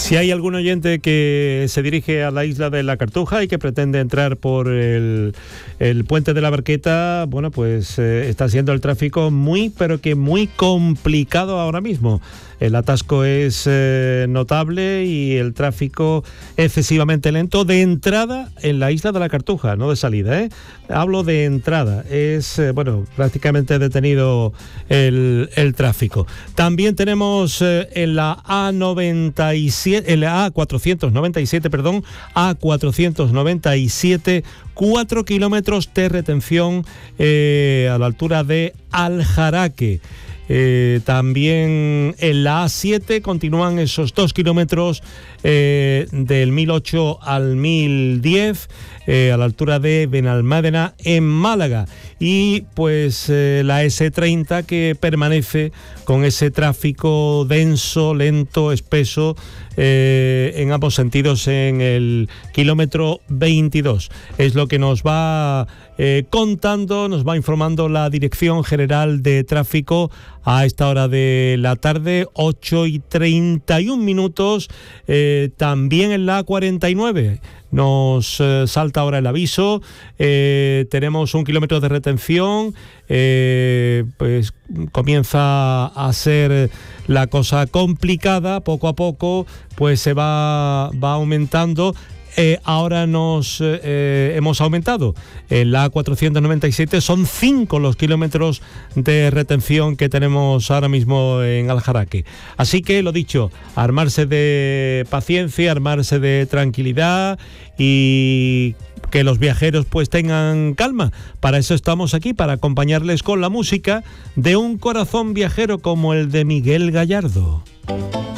Si hay algún oyente que se dirige a la isla de la Cartuja y que pretende entrar por el puente de la Barqueta, bueno, pues está siendo el tráfico muy, pero que muy complicado ahora mismo. El atasco es notable y el tráfico excesivamente lento de entrada en la isla de la Cartuja, no de salida, ¿eh? Hablo de entrada. Es, prácticamente detenido el tráfico. También tenemos en la A497, 4 kilómetros de retención a la altura de Aljaraque. También en la A7 continúan esos 2 kilómetros del 1008 al 1010 a la altura de Benalmádena en Málaga, y pues la S30 que permanece con ese tráfico denso, lento, espeso en ambos sentidos en el kilómetro 22. Es lo que nos va contando, nos va informando la Dirección General de Tráfico a esta hora de la tarde, 8:31. También en la A49 nos salta ahora el aviso. Tenemos 1 kilómetro de retención. Pues comienza a ser la cosa complicada. Poco a poco pues se va aumentando. Ahora hemos aumentado. En la A497 son 5 los kilómetros de retención que tenemos ahora mismo en Aljaraque. Así que, lo dicho, armarse de paciencia, armarse de tranquilidad y que los viajeros pues tengan calma. Para eso estamos aquí, para acompañarles con la música de un corazón viajero como el de Miguel Gallardo.